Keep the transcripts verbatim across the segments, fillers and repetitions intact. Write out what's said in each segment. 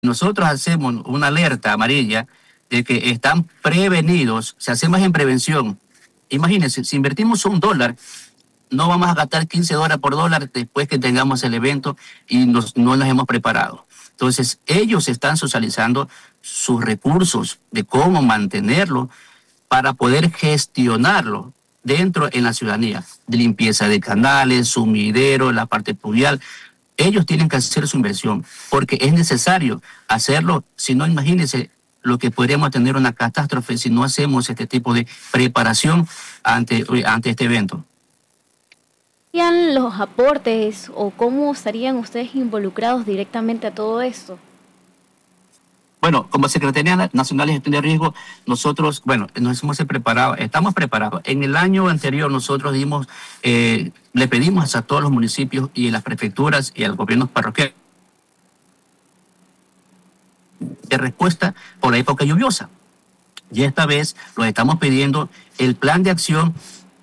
nosotros hacemos una alerta amarilla de que están prevenidos, si hacemos en prevención, imagínense, si invertimos un dólar, no vamos a gastar quince dólares por dólar después que tengamos el evento y nos, no nos hemos preparado. Entonces, ellos están socializando sus recursos de cómo mantenerlo para poder gestionarlo dentro en la ciudadanía, de limpieza de canales, sumidero, la parte pluvial. Ellos tienen que hacer su inversión porque es necesario hacerlo, si no, imagínense lo que podríamos tener una catástrofe si no hacemos este tipo de preparación ante, ante este evento. ¿Serían los aportes o cómo estarían ustedes involucrados directamente a todo esto? Bueno, como Secretaría Nacional de Gestión de Riesgo, nosotros, bueno, nos hemos preparado, estamos preparados. En el año anterior nosotros dimos, eh, le pedimos a todos los municipios y a las prefecturas y a los gobiernos parroquiales de respuesta por la época lluviosa. Y esta vez los estamos pidiendo el plan de acción.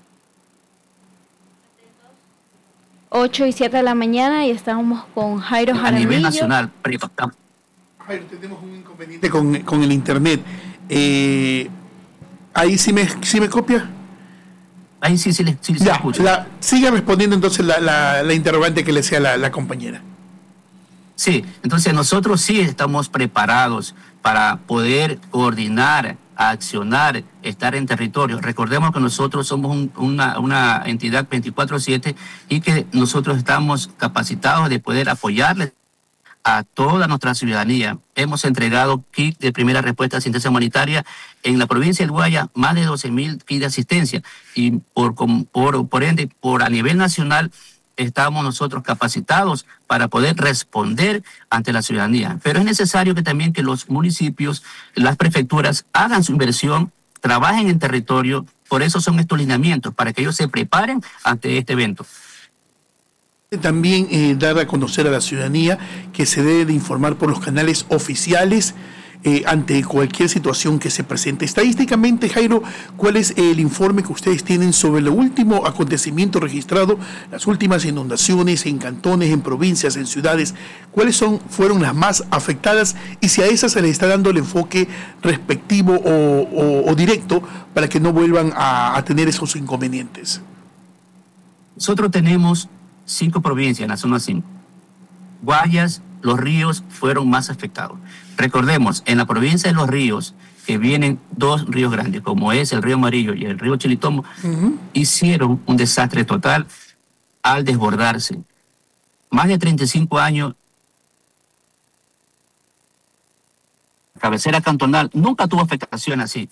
ocho y siete de la mañana y estamos con Jairo Jaramillo. A nivel nacional, Jairo, tenemos un inconveniente con, con el internet. Eh, ahí sí me, sí me copia. Ahí sí, sí, sí, sí ya, se escucha. La, siga respondiendo entonces la, la, la interrogante que le hacía la, la compañera. Sí, entonces nosotros sí estamos preparados para poder coordinar, accionar, estar en territorio. Recordemos que nosotros somos un, una, una entidad veinticuatro siete y que nosotros estamos capacitados de poder apoyarles a toda nuestra ciudadanía. Hemos entregado kits de primera respuesta de asistencia humanitaria en la provincia del Guaya, más de doce mil kits de asistencia y por, por, por ende, por a nivel nacional, estamos nosotros capacitados para poder responder ante la ciudadanía. Pero es necesario que también que los municipios, las prefecturas hagan su inversión, trabajen en territorio, por eso son estos lineamientos, para que ellos se preparen ante este evento. También eh, dar a conocer a la ciudadanía que se debe de informar por los canales oficiales eh, ante cualquier situación que se presente. Estadísticamente, Jairo, ¿cuál es el informe que ustedes tienen sobre el último acontecimiento registrado, las últimas inundaciones en cantones, en provincias, en ciudades? ¿Cuáles son, fueron las más afectadas y si a esas se les está dando el enfoque respectivo o, o, o directo para que no vuelvan a, a tener esos inconvenientes? Nosotros tenemos cinco provincias en la zona cinco. Guayas, Los Ríos fueron más afectados. Recordemos, en la provincia de Los Ríos, que vienen dos ríos grandes, como es el río Amarillo y el río Chilitomo, uh-huh. hicieron un desastre total al desbordarse. Más de treinta y cinco años, la cabecera cantonal nunca tuvo afectación así.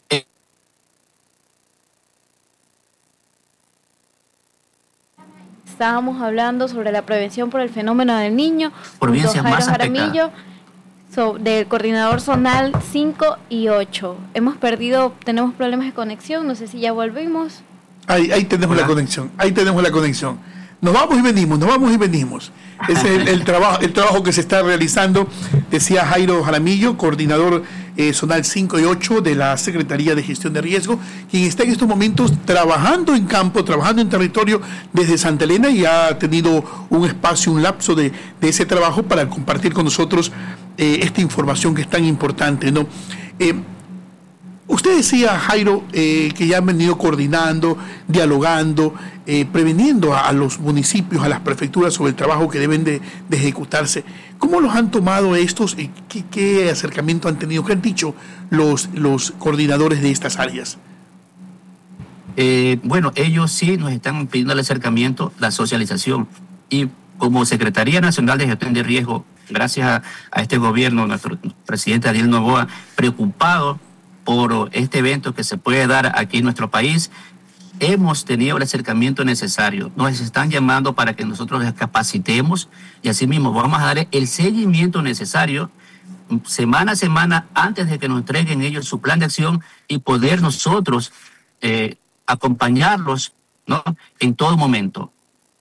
Estábamos hablando sobre la prevención por el fenómeno del niño. Provincias más afectadas. So, del coordinador zonal cinco y ocho. Hemos perdido, tenemos problemas de conexión, no sé si ya volvimos. Ahí, ahí tenemos Hola. la conexión, ahí tenemos la conexión. Nos vamos y venimos, nos vamos y venimos. Ese es el, el, trabajo, el trabajo que se está realizando, decía Jairo Jaramillo, coordinador eh, zonal cinco y ocho de la Secretaría de Gestión de Riesgo, quien está en estos momentos trabajando en campo, trabajando en territorio desde Santa Elena y ha tenido un espacio, un lapso de, de ese trabajo para compartir con nosotros eh, esta información que es tan importante, ¿no? Eh, Usted decía, Jairo, eh, que ya han venido coordinando, dialogando, eh, preveniendo a, a los municipios, a las prefecturas sobre el trabajo que deben de, de ejecutarse. ¿Cómo los han tomado estos y qué, qué acercamiento han tenido? ¿Qué han dicho los, los coordinadores de estas áreas? Eh, bueno, ellos sí nos están pidiendo el acercamiento, la socialización. Y como Secretaría Nacional de Gestión de Riesgo, gracias a, a este gobierno, nuestro presidente Ariel Novoa, preocupado por este evento que se puede dar aquí en nuestro país, hemos tenido el acercamiento necesario. Nos están llamando para que nosotros les capacitemos y asimismo vamos a dar el seguimiento necesario semana a semana antes de que nos entreguen ellos su plan de acción y poder nosotros eh, acompañarlos, ¿no?, en todo momento.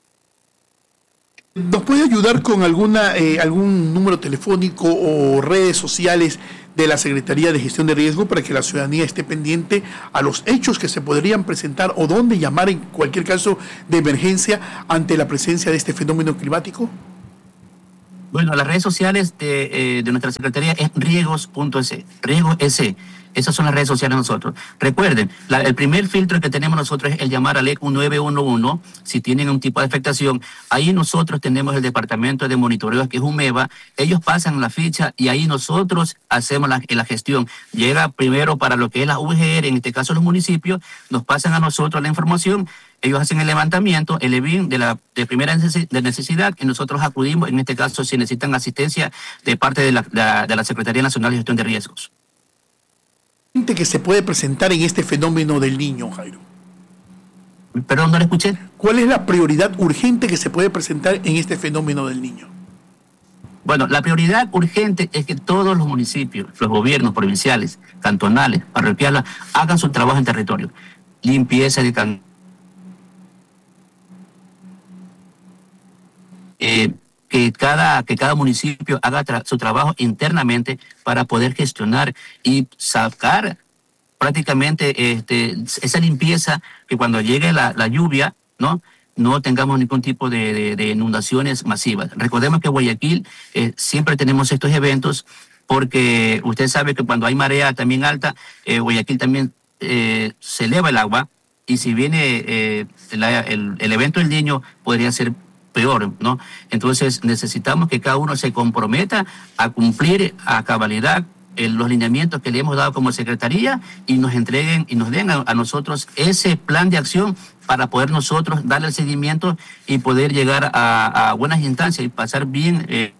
¿Nos puede ayudar con alguna eh, algún número telefónico o redes sociales de la Secretaría de Gestión de Riesgo para que la ciudadanía esté pendiente a los hechos que se podrían presentar o dónde llamar en cualquier caso de emergencia ante la presencia de este fenómeno climático? Bueno, las redes sociales de, eh, de nuestra secretaría es riegos punto es, riegos S. Esas son las redes sociales de nosotros. Recuerden, la, el primer filtro que tenemos nosotros es el llamar al E C U nueve uno uno, si tienen un tipo de afectación. Ahí nosotros tenemos el departamento de monitoreo, que es UMEVA. Ellos pasan la ficha y ahí nosotros hacemos la, la gestión. Llega primero para lo que es la U G R, en este caso los municipios, nos pasan a nosotros la información. Ellos hacen el levantamiento, el E B I N de la de primera de necesidad, y nosotros acudimos, en este caso, si necesitan asistencia de parte de la, de, de la Secretaría Nacional de Gestión de Riesgos. Que se puede presentar en este fenómeno del niño, Jairo. Perdón, no le escuché. ¿Cuál es la prioridad urgente que se puede presentar en este fenómeno del niño? Bueno, la prioridad urgente es que todos los municipios, los gobiernos provinciales, cantonales, parroquiales, hagan su trabajo en territorio. Limpieza de can... Eh, que cada, que cada municipio haga tra su trabajo internamente para poder gestionar y sacar prácticamente este, esa limpieza, que cuando llegue la, la lluvia, ¿no? no tengamos ningún tipo de, de, de inundaciones masivas. Recordemos que en Guayaquil eh, siempre tenemos estos eventos, porque usted sabe que cuando hay marea también alta, eh, Guayaquil también eh, se eleva el agua, y si viene eh, la, el, el evento del Niño, podría ser peor, ¿no? Entonces necesitamos que cada uno se comprometa a cumplir a cabalidad eh, los lineamientos que le hemos dado como secretaría, y nos entreguen y nos den a, a nosotros ese plan de acción para poder nosotros darle el seguimiento y poder llegar a, a buenas instancias y pasar bien. Eh.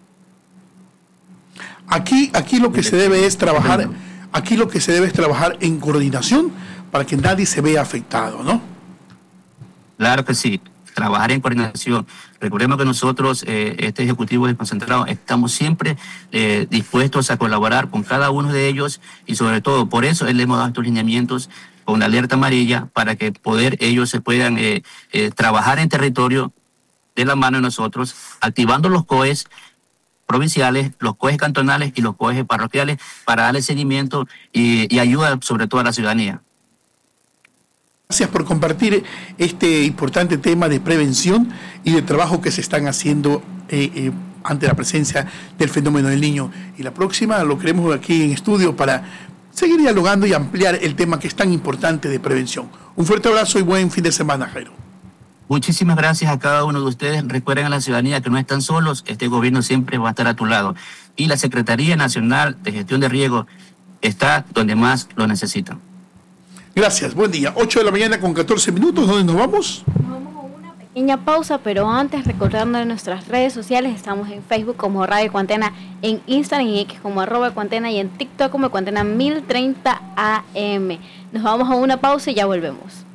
Aquí, aquí lo que se debe es trabajar, aquí lo que se debe es trabajar en coordinación para que nadie se vea afectado, ¿no? Claro que sí. Trabajar en coordinación. Recordemos que nosotros, eh, este Ejecutivo Desconcentrado, estamos siempre eh, dispuestos a colaborar con cada uno de ellos, y sobre todo por eso le hemos dado estos lineamientos con la alerta amarilla, para que poder ellos se puedan eh, eh, trabajar en territorio de la mano de nosotros, activando los C O E S provinciales, los C O E S cantonales y los C O E S parroquiales, para darle seguimiento y, y ayuda sobre todo a la ciudadanía. Gracias por compartir este importante tema de prevención y de trabajo que se están haciendo eh, eh, ante la presencia del fenómeno del niño. Y la próxima lo queremos aquí en estudio para seguir dialogando y ampliar el tema que es tan importante de prevención. Un fuerte abrazo y buen fin de semana, Jairo. Muchísimas gracias a cada uno de ustedes. Recuerden a la ciudadanía que no están solos, este gobierno siempre va a estar a tu lado. Y la Secretaría Nacional de Gestión de Riesgo está donde más lo necesitan. Gracias, buen día. ocho de la mañana con catorce minutos, ¿dónde nos vamos? Nos vamos a una pequeña pausa, pero antes recordando nuestras redes sociales, estamos en Facebook como Radio Cuantena, en Instagram y X como arroba Cuantena, y en TikTok como Cuantena mil treinta A M. Nos vamos a una pausa y ya volvemos.